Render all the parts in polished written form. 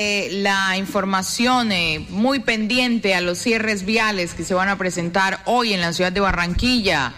La información muy pendiente a los cierres viales que se van a presentar hoy en la ciudad de Barranquilla.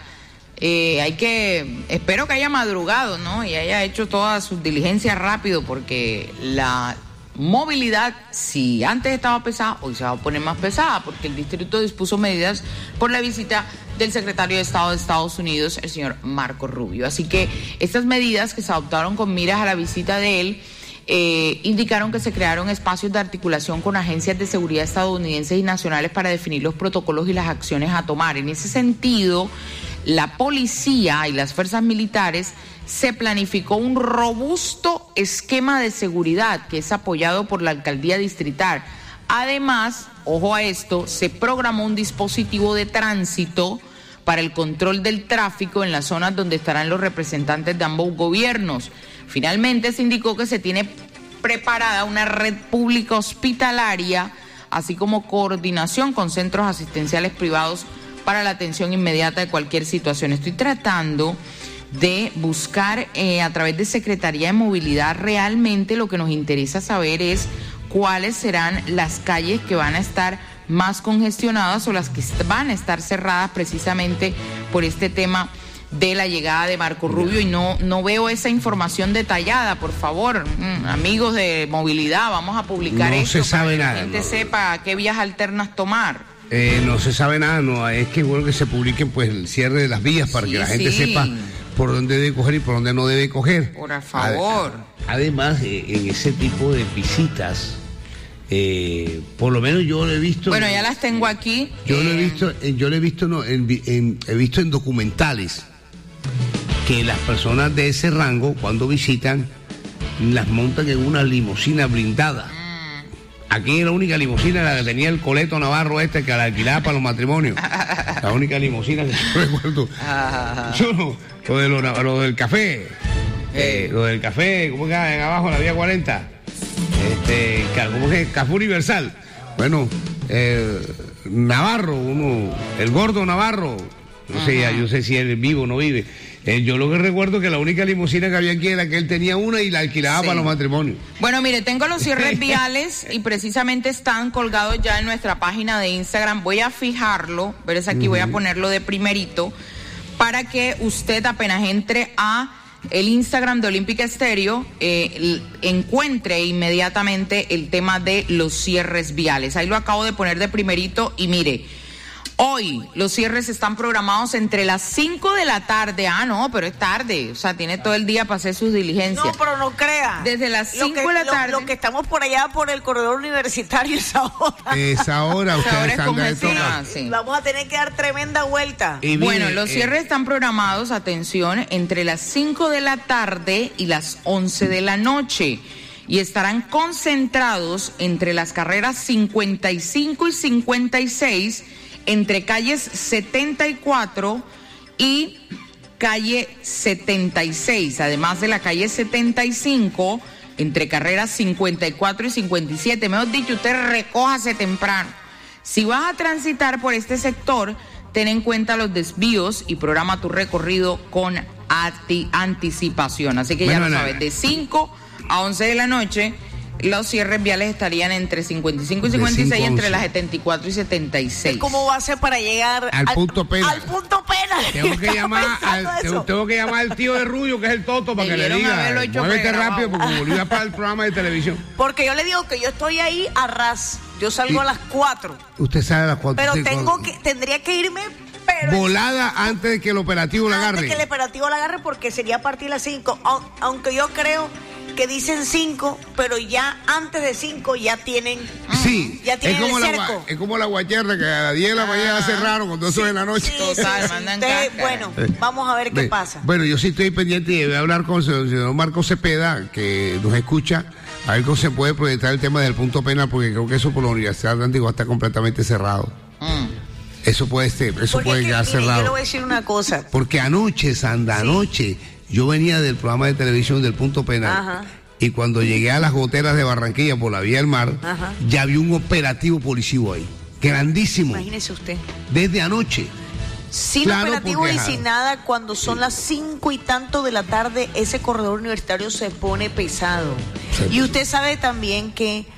Espero que haya madrugado, ¿no? Y haya hecho todas sus diligencias rápido, porque la movilidad, si antes estaba pesada, hoy se va a poner más pesada, porque el distrito dispuso medidas por la visita del secretario de Estado de Estados Unidos, el señor Marco Rubio. Así que estas medidas que se adoptaron con miras a la visita de él, indicaron que se crearon espacios de articulación con agencias de seguridad estadounidenses y nacionales para definir los protocolos y las acciones a tomar. En ese sentido, la policía y las fuerzas militares se planificó un robusto esquema de seguridad que es apoyado por la alcaldía distrital. Además, ojo a esto, se programó un dispositivo de tránsito para el control del tráfico en las zonas donde estarán los representantes de ambos gobiernos. Finalmente, se indicó que se tiene preparada una red pública hospitalaria, así como coordinación con centros asistenciales privados para la atención inmediata de cualquier situación. Estoy tratando de buscar a través de Secretaría de Movilidad. Realmente lo que nos interesa saber es cuáles serán las calles que van a estar más congestionadas o las que van a estar cerradas precisamente por este tema de la llegada de Marco Rubio, y no veo esa información detallada. Por favor, amigos de movilidad, vamos a publicar esto para que la gente sepa qué vías alternas tomar. No se sabe nada, no, es que es bueno que se publiquen pues el cierre de las vías para que la gente sepa por dónde debe coger y por dónde no debe coger. Por favor. Además, en ese tipo de visitas, por lo menos yo lo he visto. Bueno, ya las tengo aquí. Yo lo he visto, he visto en documentales que las personas de ese rango, cuando visitan, las montan en una limusina blindada. Aquí la única limusina la que tenía el Coleto Navarro que la alquilaba para los matrimonios. La única limusina que yo recuerdo. Yo no, lo del café. Lo del café, ¿cómo que en abajo en la vía 40? ¿Cómo que? Café Universal. Bueno, Navarro, el gordo Navarro. No sé, yo sé si él vive o no vive. Yo lo que recuerdo que la única limusina que había aquí era que él tenía una y la alquilaba para los matrimonios. Bueno, mire, tengo los cierres viales y precisamente están colgados ya en nuestra página de Instagram. Voy a fijarlo, verás aquí, voy a ponerlo de primerito para que usted apenas entre a el Instagram de Olímpica Estéreo encuentre inmediatamente el tema de los cierres viales. Ahí lo acabo de poner de primerito y mire, hoy los cierres están programados entre las 5 de la tarde. No, pero es tarde. O sea, tiene todo el día para hacer sus diligencias. No, pero no crea. Desde las 5 de la tarde. Lo que estamos por allá, por el corredor universitario, esa hora. Esa hora, ustedes están sí. Vamos a tener que dar tremenda vuelta. Y bueno, los cierres están programados, atención, entre las 5 de la tarde y las 11 de la noche. Y estarán concentrados entre las carreras 55 y 56, entre calles 74 y calle 76, además de la calle 75, entre carreras 54 y 57. Mejor dicho, usted recójase temprano. Si vas a transitar por este sector, ten en cuenta los desvíos y programa tu recorrido con anticipación. Así que ya lo sabes, de 5 a 11 de la noche, los cierres viales estarían entre 55 y 56 y entre las 74 y 76. ¿Cómo va a ser para llegar al punto pena? Al punto pena. Tengo que llamar al tío de Rubio, que es el Toto, para que le diga, muévete rápido, porque volvió para el programa de televisión. Porque yo le digo que yo estoy ahí a ras. Yo salgo a las 4. Usted sale a las 4. Pero tendría que irme volada antes de que el operativo la agarre. Antes que el operativo la agarre, porque sería a partir de las 5. Aunque yo creo que dicen 5, pero ya antes de 5 ya tienen. Sí, ya tienen es como el cerco. Es como la guayerra, que a las 10 de la mañana cerraron, cuando eso es en la noche. Bueno, vamos a ver qué pasa. Bueno, yo sí estoy pendiente y voy a hablar con el señor Marco Cepeda, que nos escucha, a ver cómo se puede proyectar el tema del punto penal, porque creo que eso por la Universidad de Antigua está completamente cerrado. Eso puede quedar cerrado. Yo le voy a decir una cosa. Porque anoche, Sandra, yo venía del programa de televisión del Punto Penal. Y cuando llegué a las goteras de Barranquilla por la vía del mar, ya había un operativo policivo ahí. Grandísimo. Imagínese usted. Desde anoche. Sin operativo y sin nada, cuando son las 5 y tanto de la tarde, ese corredor universitario se pone pesado. Y usted sabe también que